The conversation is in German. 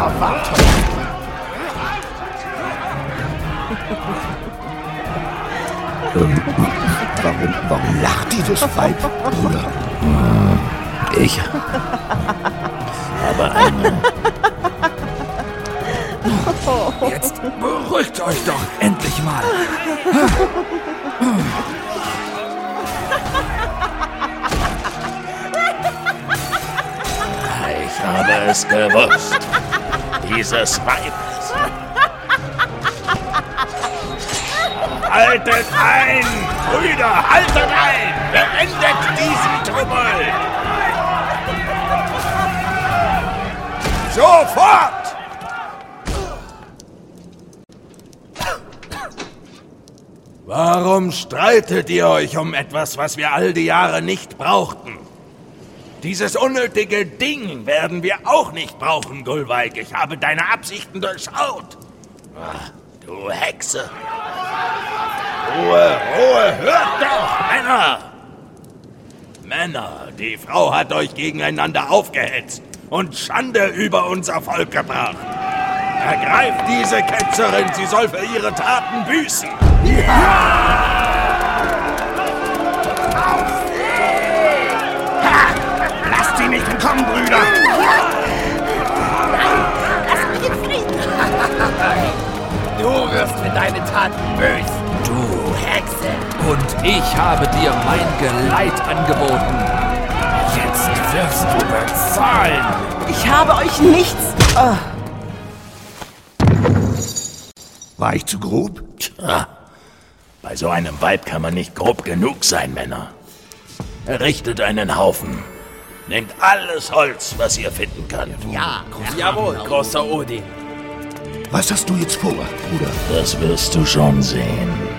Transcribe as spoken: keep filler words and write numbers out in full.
Ah, warte! ähm, warum, warum lacht dieses Weib, Bruder? Ich habe eine... Jetzt beruhigt euch doch endlich mal. Ich habe es gewusst. Dieses Weib. Haltet ein! Brüder, haltet ein! Beendet diesen Tumult! Sofort! Warum streitet ihr euch um etwas, was wir all die Jahre nicht brauchten? Dieses unnötige Ding werden wir auch nicht brauchen, Gulweig. Ich habe deine Absichten durchschaut. Ach, du Hexe. Ruhe, Ruhe, hört doch, Männer! Männer, die Frau hat euch gegeneinander aufgehetzt und Schande über unser Volk gebracht. Ergreift diese Ketzerin, sie soll für ihre Taten büßen. Ja! Lasst sie nicht entkommen, Brüder! Lass mich in Frieden! Du wirst für deine Taten böse, du Hexe! Und ich habe dir mein Geleit angeboten. Jetzt wirst du bezahlen! Ich habe euch nichts... Oh. War ich zu grob? Tja, bei so einem Weib kann man nicht grob genug sein, Männer. Errichtet einen Haufen. Nehmt alles Holz, was ihr finden könnt. Ja, jawohl, großer Odin. Was hast du jetzt vor, Bruder? Das wirst du schon sehen.